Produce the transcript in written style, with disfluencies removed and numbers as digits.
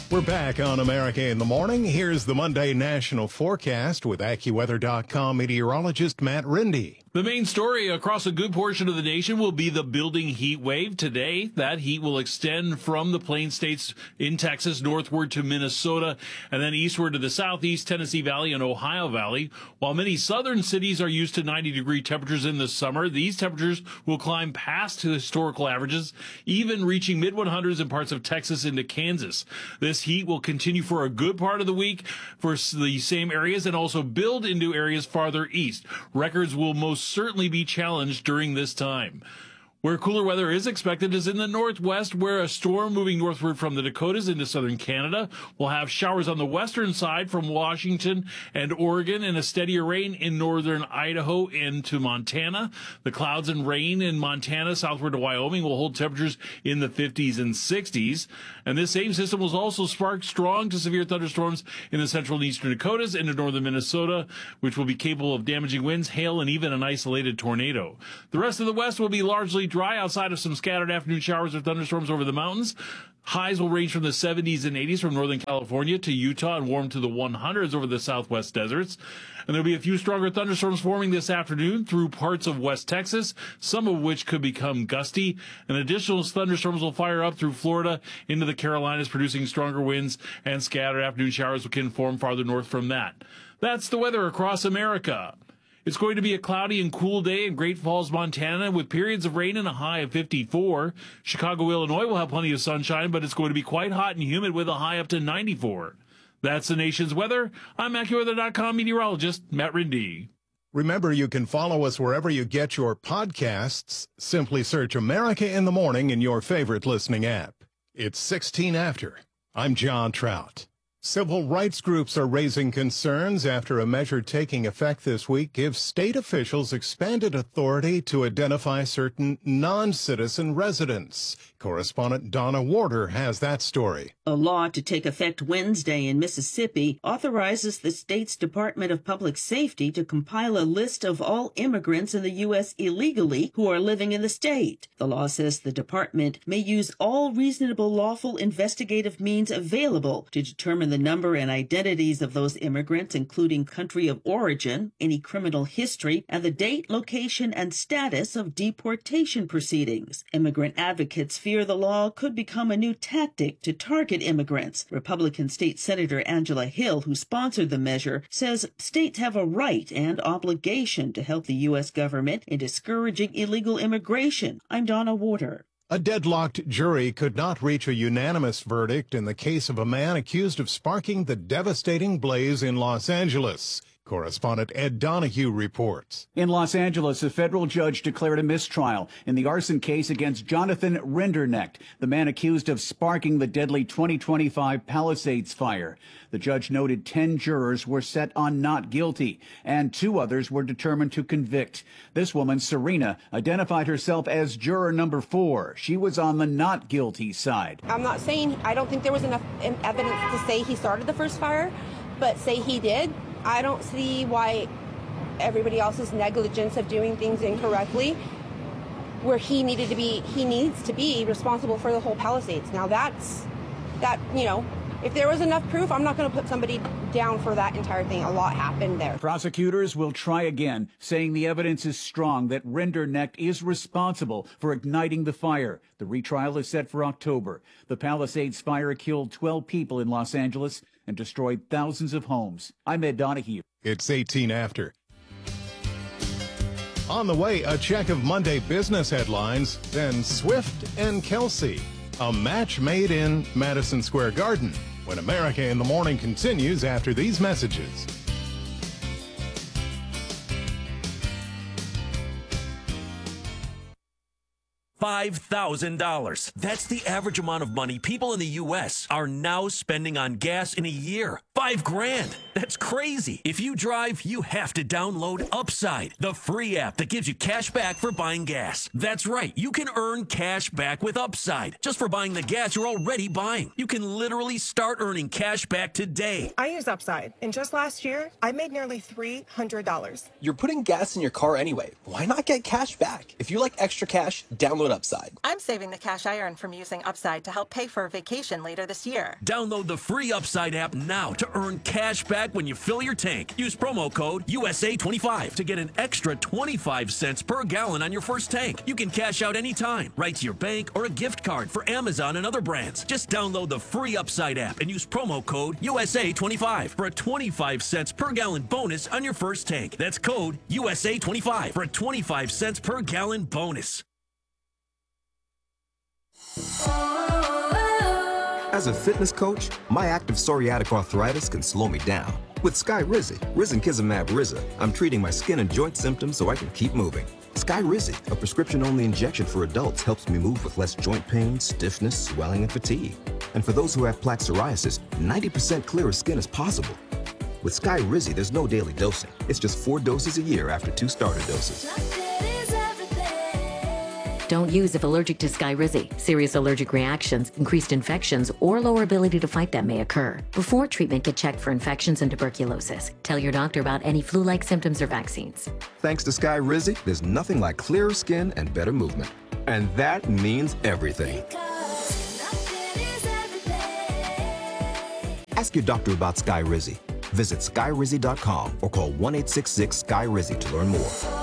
We're back on America in the Morning. Here's the Monday National Forecast with AccuWeather.com meteorologist Matt Rindy. The main story across a good portion of the nation will be the building heat wave. Today, that heat will extend from the Plain States in Texas northward to Minnesota and then eastward to the southeast, Tennessee Valley and Ohio Valley. While many southern cities are used to 90-degree temperatures in the summer, these temperatures will climb past historical averages, even reaching mid-100s in parts of Texas into Kansas. This heat will continue for a good part of the week for the same areas and also build into areas farther east. Records will most certainly be challenged during this time. Where cooler weather is expected is in the northwest, where a storm moving northward from the Dakotas into southern Canada will have showers on the western side from Washington and Oregon and a steadier rain in northern Idaho into Montana. The clouds and rain in Montana southward to Wyoming will hold temperatures in the 50s and 60s. And this same system will also spark strong to severe thunderstorms in the central and eastern Dakotas into northern Minnesota, which will be capable of damaging winds, hail, and even an isolated tornado. The rest of the west will be largely dry outside of some scattered afternoon showers or thunderstorms over the mountains. Highs will range from the 70s and 80s from northern California to Utah and warm to the 100s over the southwest deserts. And there'll be a few stronger thunderstorms forming this afternoon through parts of West Texas, some of which could become gusty. And additional thunderstorms will fire up through Florida into the Carolinas, producing stronger winds, and scattered afternoon showers can form farther north from that. That's the weather across America. It's going to be a cloudy and cool day in Great Falls, Montana, with periods of rain and a high of 54. Chicago, Illinois will have plenty of sunshine, but it's going to be quite hot and humid with a high up to 94. That's the nation's weather. I'm AccuWeather.com meteorologist Matt Rindy. Remember, you can follow us wherever you get your podcasts. Simply search America in the Morning in your favorite listening app. It's 16 after. I'm John Trout. Civil rights groups are raising concerns after a measure taking effect this week gives state officials expanded authority to identify certain non-citizen residents. Correspondent Donna Warder has that story. A law to take effect Wednesday in Mississippi authorizes the state's Department of Public Safety to compile a list of all immigrants in the U.S. illegally who are living in the state. The law says the department may use all reasonable lawful investigative means available to determine the number and identities of those immigrants, including country of origin, any criminal history, and the date, location, and status of deportation proceedings. Immigrant advocates fear the law could become a new tactic to target immigrants. Republican State Senator Angela Hill, who sponsored the measure, says states have a right and obligation to help the U.S. government in discouraging illegal immigration. I'm Donna Warder. A deadlocked jury could not reach a unanimous verdict in the case of a man accused of sparking the devastating blaze in Los Angeles. Correspondent Ed Donahue reports. In Los Angeles, a federal judge declared a mistrial in the arson case against Jonathan Rinderknecht, the man accused of sparking the deadly 2025 Palisades fire. The judge noted 10 jurors were set on not guilty, and 2 others were determined to convict. This woman, Serena, identified herself as juror number 4. She was on the not guilty side. I'm not saying I don't think there was enough evidence to say he started the first fire, but say he did. I don't see why everybody else's negligence of doing things incorrectly, where he needs to be responsible for the whole Palisades. Now if there was enough proof, I'm not going to put somebody down for that entire thing. A lot happened there. Prosecutors will try again, saying the evidence is strong that Rinderknecht is responsible for igniting the fire. The retrial is set for October. The Palisades fire killed 12 people in Los Angeles and destroyed thousands of homes. I'm Ed Donahue. It's 18 after. On the way, a check of Monday business headlines, then Swift and Kelsey. A match made in Madison Square Garden. When America in the Morning continues after these messages. $5,000. That's the average amount of money people in the U.S. are now spending on gas in a year. $5,000. That's crazy. If you drive, you have to download Upside, the free app that gives you cash back for buying gas. That's right. You can earn cash back with Upside just for buying the gas you're already buying. You can literally start earning cash back today. I use Upside, and just last year, I made nearly $300. You're putting gas in your car anyway. Why not get cash back? If you like extra cash, download Upside. I'm saving the cash I earn from using Upside to help pay for a vacation later this year. Download the free Upside app now to earn cash back when you fill your tank. Use promo code USA25 to get an extra 25 cents per gallon on your first tank. You can cash out anytime, right to your bank or a gift card for Amazon and other brands. Just download the free Upside app and use promo code USA25 for a 25 cents per gallon bonus on your first tank. That's code USA25 for a 25 cents per gallon bonus. As a fitness coach, my active psoriatic arthritis can slow me down. With Skyrizi, risankizumab Riza, I'm treating my skin and joint symptoms so I can keep moving. Skyrizi, a prescription-only injection for adults, helps me move with less joint pain, stiffness, swelling, and fatigue. And for those who have plaque psoriasis, 90% clearer skin is possible. With Skyrizi, there's no daily dosing. It's just 4 doses a year after 2 starter doses. Don't use if allergic to Skyrizi. Serious allergic reactions, increased infections, or lower ability to fight them may occur. Before treatment, get checked for infections and tuberculosis. Tell your doctor about any flu-like symptoms or vaccines. Thanks to Skyrizi, there's nothing like clearer skin and better movement. And that means everything. Ask your doctor about Skyrizi. Visit Skyrizi.com or call 1-866-SKY-RIZI to learn more.